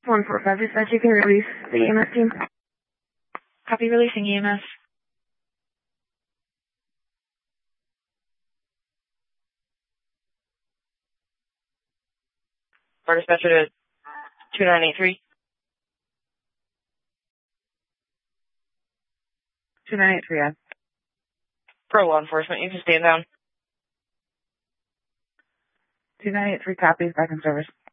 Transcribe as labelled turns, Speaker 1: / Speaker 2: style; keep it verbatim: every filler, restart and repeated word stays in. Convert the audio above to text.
Speaker 1: one four five dispatch, you can release the E M S team.
Speaker 2: Copy, releasing E M S. Bar dispatcher to two nine eight three.
Speaker 1: two nine eight three, yeah.
Speaker 2: Pro law enforcement, you can stand down.
Speaker 1: two nine eight three copies, back in service.